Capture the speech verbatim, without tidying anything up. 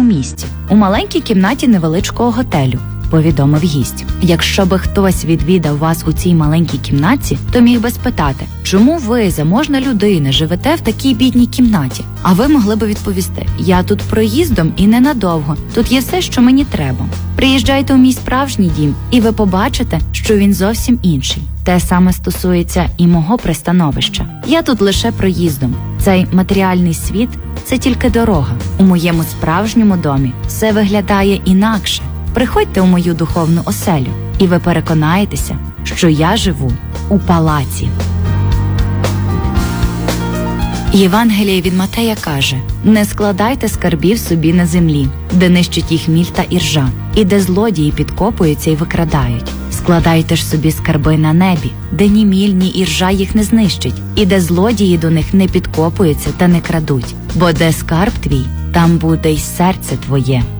місці, у маленькій кімнаті невеличкого готелю, повідомив гість. Якщо би хтось відвідав вас у цій маленькій кімнаті, то міг би спитати, чому ви, заможна людина, живете в такій бідній кімнаті? А ви могли би відповісти, я тут проїздом і ненадовго, тут є все, що мені треба. Приїжджайте у мій справжній дім, і ви побачите, що він зовсім інший. Те саме стосується і мого пристановища. Я тут лише проїздом. Цей матеріальний світ – це тільки дорога. У моєму справжньому домі все виглядає інакше. Приходьте у мою духовну оселю, і ви переконаєтеся, що я живу у палаці. Євангеліє від Матея каже: «Не складайте скарбів собі на землі, де нищить їх міль та іржа, і де злодії підкопуються і викрадають. Складайте ж собі скарби на небі, де ні міль, ні іржа їх не знищить, і де злодії до них не підкопуються та не крадуть. Бо де скарб твій, там буде й серце твоє».